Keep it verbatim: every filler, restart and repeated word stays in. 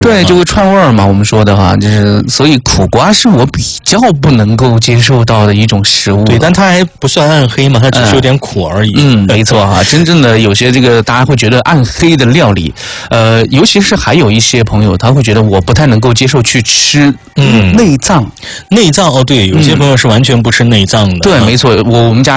对，就会串味儿嘛。我们说的话，就是所以苦瓜是我比较不能够接受到的一种食物。 对，但它还不算暗黑嘛，它只是有点苦而已。 嗯，没错哈、啊。真正的有些这个大家会觉得暗黑的料理，呃，尤其是还有一些朋友他会觉得我不太能够接受去吃嗯内脏， 内脏哦，对，有些朋友是完全不吃内脏的。 对，没错，我我们家